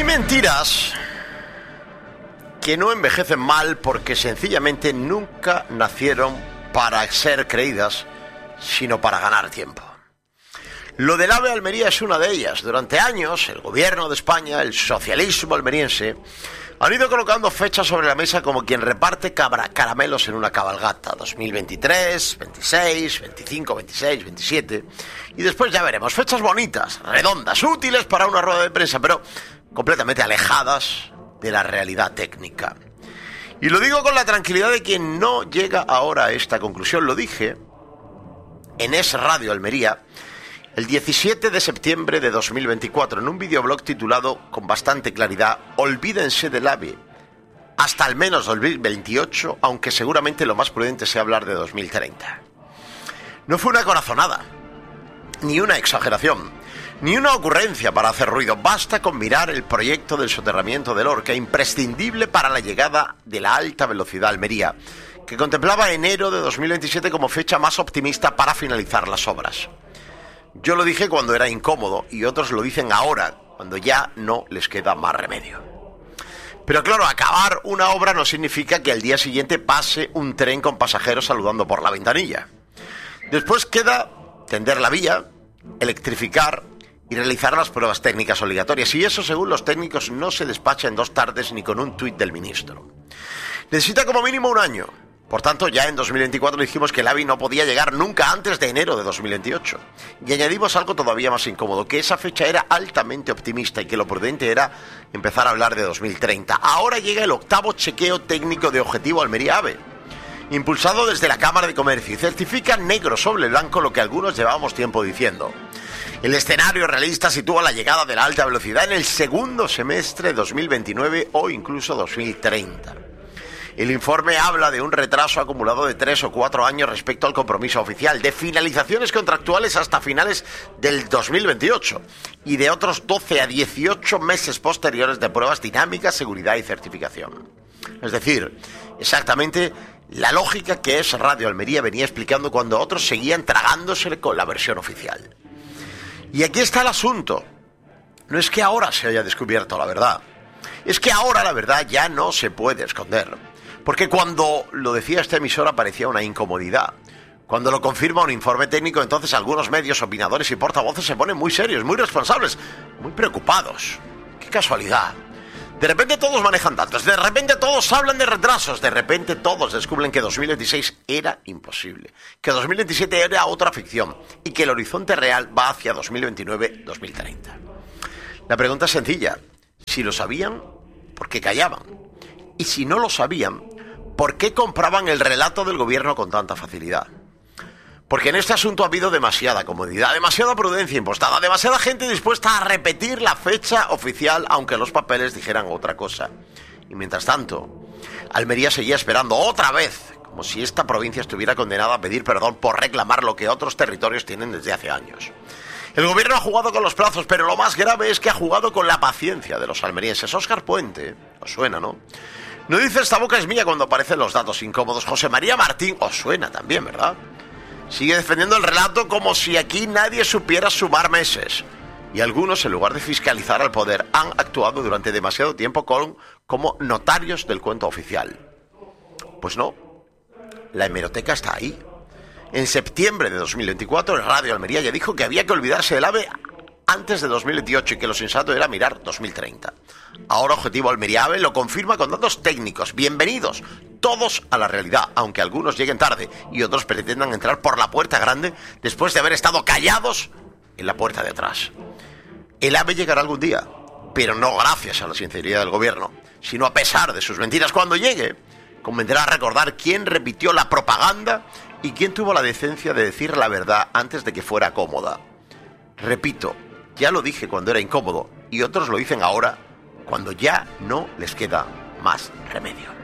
Mentiras que no envejecen mal porque sencillamente nunca nacieron para ser creídas, sino para ganar tiempo. Lo del AVE Almería es una de ellas. Durante años, el gobierno de España, el socialismo almeriense, han ido colocando fechas sobre la mesa como quien reparte caramelos en una cabalgata. 2023, 26, 25, 26, 27... Y después ya veremos. Fechas bonitas, redondas, útiles para una rueda de prensa, pero completamente alejadas de la realidad técnica. Y lo digo con la tranquilidad de quien no llega ahora a esta conclusión. Lo dije en Es Radio Almería el 17 de septiembre de 2024 en un videoblog titulado con bastante claridad: olvídense del AVE hasta al menos 2028, aunque seguramente lo más prudente sea hablar de 2030. No fue una corazonada, ni una exageración, ni una ocurrencia para hacer ruido. Basta con mirar el proyecto del soterramiento del Lorca, imprescindible para la llegada de la alta velocidad a Almería, que contemplaba enero de 2027 como fecha más optimista para finalizar las obras. Yo lo dije cuando era incómodo y otros lo dicen ahora, cuando ya no les queda más remedio. Pero claro, acabar una obra no significa que al día siguiente pase un tren con pasajeros saludando por la ventanilla. Después queda tender la vía, electrificar y realizar las pruebas técnicas obligatorias. Y eso, según los técnicos, no se despacha en 2 tardes ni con un tuit del ministro. Necesita como mínimo un año. Por tanto, ya en 2024 dijimos que el AVE no podía llegar nunca antes de enero de 2028. Y añadimos algo todavía más incómodo, que esa fecha era altamente optimista y que lo prudente era empezar a hablar de 2030. Ahora llega el 8º chequeo técnico de Objetivo Almería AVE, impulsado desde la Cámara de Comercio, y certifica negro sobre blanco lo que algunos llevábamos tiempo diciendo. El escenario realista sitúa la llegada de la alta velocidad en el segundo semestre de 2029 o incluso 2030. El informe habla de un retraso acumulado de 3 o 4 años respecto al compromiso oficial, de finalizaciones contractuales hasta finales del 2028 y de otros 12 a 18 meses posteriores de pruebas dinámicas, seguridad y certificación. Es decir, exactamente la lógica que Es Radio Almería venía explicando cuando otros seguían tragándose con la versión oficial. Y aquí está el asunto. No es que ahora se haya descubierto la verdad. Es que ahora la verdad ya no se puede esconder. Porque cuando lo decía esta emisora parecía una incomodidad. Cuando lo confirma un informe técnico, entonces algunos medios, opinadores y portavoces se ponen muy serios, muy responsables, muy preocupados. ¡Qué casualidad! De repente todos manejan datos, de repente todos hablan de retrasos, de repente todos descubren que 2026 era imposible, que 2027 era otra ficción y que el horizonte real va hacia 2029-2030. La pregunta es sencilla: si lo sabían, ¿por qué callaban? Y si no lo sabían, ¿por qué compraban el relato del gobierno con tanta facilidad? Porque en este asunto ha habido demasiada comodidad, demasiada prudencia impostada, demasiada gente dispuesta a repetir la fecha oficial aunque los papeles dijeran otra cosa. Y mientras tanto, Almería seguía esperando otra vez, como si esta provincia estuviera condenada a pedir perdón por reclamar lo que otros territorios tienen desde hace años. El gobierno ha jugado con los plazos, pero lo más grave es que ha jugado con la paciencia de los almerienses. Óscar Puente, os suena, ¿no? No dice esta boca es mía cuando aparecen los datos incómodos. José María Martín, os suena también, ¿verdad? Sigue defendiendo el relato como si aquí nadie supiera sumar meses. Y algunos, en lugar de fiscalizar al poder, han actuado durante demasiado tiempo como notarios del cuento oficial. Pues no, la hemeroteca está ahí. En septiembre de 2024, el Radio Almería ya dijo que había que olvidarse del AVE antes de 2028 y que lo sensato era mirar 2030. Ahora Objetivo Almería AVE lo confirma con datos técnicos. Bienvenidos todos a la realidad, aunque algunos lleguen tarde y otros pretendan entrar por la puerta grande después de haber estado callados en la puerta de atrás. El AVE llegará algún día, pero no gracias a la sinceridad del gobierno, sino a pesar de sus mentiras. Cuando llegue, convendrá recordar quién repitió la propaganda y quién tuvo la decencia de decir la verdad antes de que fuera cómoda. Repito, ya lo dije cuando era incómodo y otros lo dicen ahora cuando ya no les queda más remedio.